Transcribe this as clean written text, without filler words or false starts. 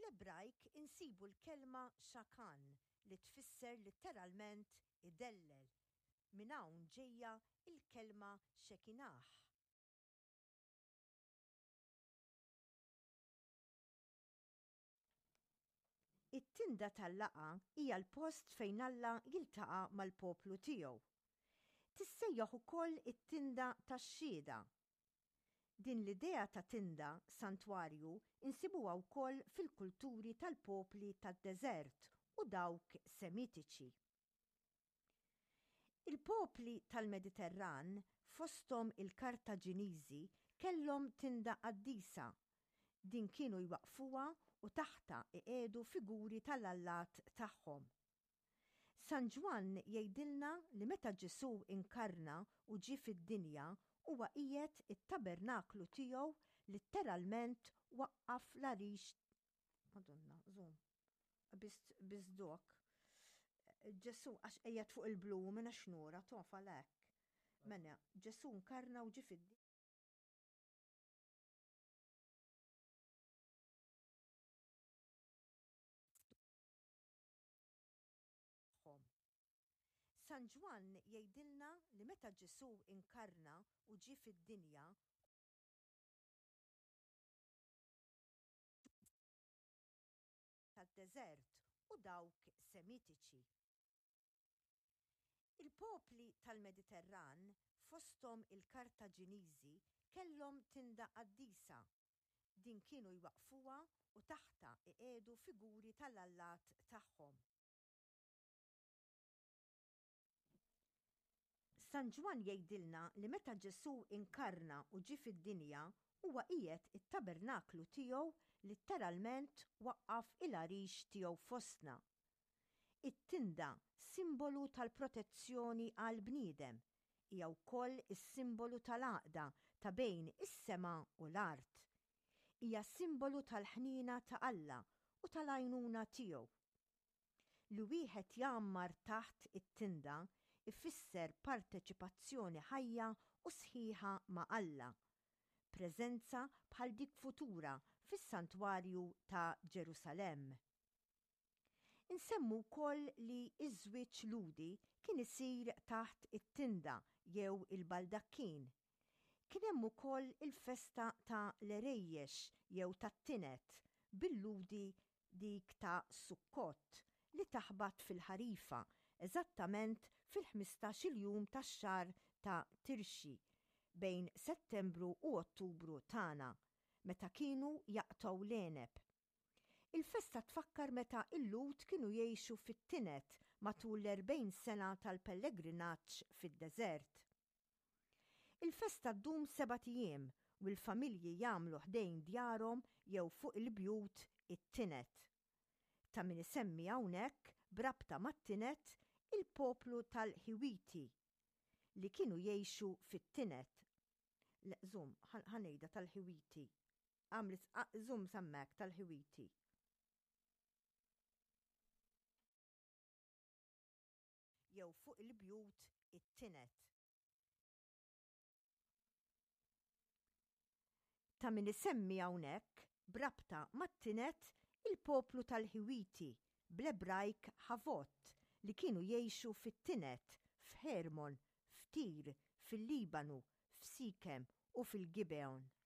Bl-Ebrajk insibu l-kelma xakan li tfisser letteralment idellel. Minn hawn ġejja il-kelma xekinah. It-tinda tal-laqa hija l-post fejn Alla jiltaqa' mal-poplu tiegħu. Tissejjaħ ukoll it-tinda tax-xhieda. Din l-idea ta' tinda santwarju insibuha wkoll fil-kulturi tal-popli tad-deżert u dawk semitiċi. Il-popli tal-Mediterran fosthom il-Kartaġiniżi kellhom tinda qaddisa. Din kienu jwaqfuha u taħta iqiegħdu figuri tal-allat tagħhom. San Ġwan jgħidilna li meta Ġesu inkarna u ġie fid-dinja huwa qiegħed it-tabernaklu tiegħu litteralment waqqaf l-għarix. Madonna, żum. Biżdok. Ġesu għax qiegħed fuq il-blu minna xnura tof għalhekk. Mena, Ġesu nkarna u ġie fid-dinja. San Ġwan jgħidilna li meta Ġesu inkarna u ġie fid-dinja tad-deżert u dawk semitiċi. Il-popli tal-Mediterran fosthom il-Kartaġiniżi kellhom tinda qaddisa. Din kienu jwaqfuha u taħta iqiegħdu figuri tal-allat tagħhom. San Ġwan jgħidilna li meta Ġesu inkarna u ġie fid-dinja huwa qiegħed it-tabernaklu tiegħu litteralment waqqaf il-għarix tiegħu fostna. It-tinda simbolu tal-protezzjoni għal bniedem hija wkoll is-simbolu tal-għaqda ta' bejn is-sema u l-art. Hija simbolu tal-ħnina ta' Alla u tal-għajnuna tiegħu. Li wieħed jgħammar taħt it-tinda ifisser parteċipazzjoni ħajja u sħiħa ma' Alla, preżenza bħal dik futura fis-santwarju ta' Ġerusalemme. Insemmu wkoll li iż-żwieġ ludi kien isir taħt it-tinda jew il-baldakkin. Kien hemm ukoll il-festa ta' l-Erejjex jew tat-Tinet bil-ludi dik ta' Sukkott li taħbat fil-ħarifa eżattament fil-15 jum tax-xahar ta' Tirxi bejn Settembru u Ottubru tagħna, meta kienu jaqtgħu l-għeneb. Il-festa tfakkar meta il-Lut kienu jgħixu fit-Tinet matul l-40 sena tal-pellegrinaġġ fid-deżert. Il-festa ddum 7 ijiem u l-familji jagħmlu ħdejn djarhom jew fuq il-bjut it-Tinet. Ta' min isemmi hawnhekk brabta mat-Tinet il-poplu tal-Ħiwiti li kienu jgħixu fit-Tinet. Żum, ħanejda tal-Ħiwiti. Għamlet żum semmek tal-Ħiwiti. Jew fuq il-bjut it-Tinet. Ta' min isemmi hawnhekk brabta mat-Tinet il-poplu tal-Ħiwiti bl-Ebrajk Ħavot li kienu jgħixu fit-Tinet, f'Hermon, f'Tir, fil-Libanu, f'Sikem u fil-Gibeon.